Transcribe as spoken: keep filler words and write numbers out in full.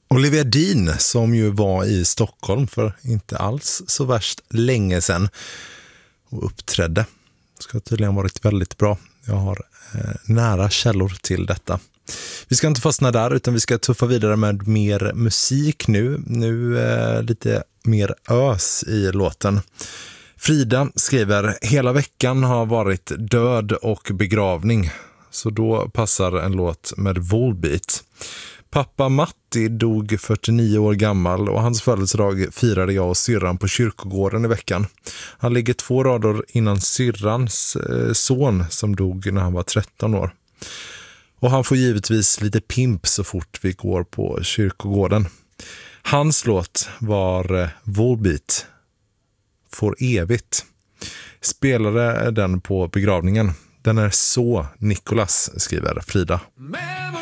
Olivia Dean, som ju var i Stockholm för inte alls så värst länge sedan och uppträdde. Ska tydligen ha varit väldigt bra. Jag har eh, nära källor till detta. Vi ska inte fastna där utan vi ska tuffa vidare med mer musik nu. Nu eh, lite mer ös i låten. Frida skriver, hela veckan har varit död och begravning. Så då passar en låt med Volbeat. Pappa Matti dog fyrtionio år gammal och hans födelsedag firade jag och syrran på kyrkogården i veckan. Han ligger två rader innan syrrans eh, son som dog när han var tretton år. Och han får givetvis lite pimp så fort vi går på kyrkogården. Hans låt var eh, Volbeat, för evigt. Spelade den på begravningen. Den är så Nicholas, skriver Frida.